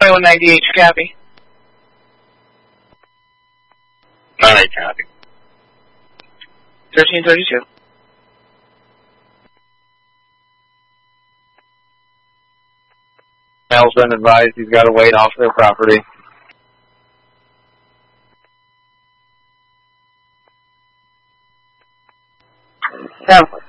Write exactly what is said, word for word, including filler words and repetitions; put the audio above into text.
twenty-one ninety-eight, copy. Alright, copy. thirteen thirty-two. Mel's been advised he's got to wait off their property. Ten.